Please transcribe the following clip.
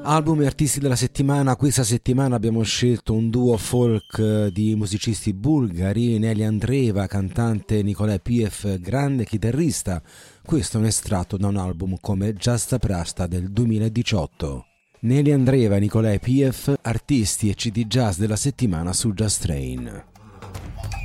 Album e artisti della settimana. Questa settimana abbiamo scelto un duo folk di musicisti bulgari, Neli Andreeva, cantante, Nicolae Piev, grande chitarrista. Questo è un estratto da un album come Just Prasta del 2018. Neli Andreeva e Nicolae Piev, artisti e CD jazz della settimana su Just Train.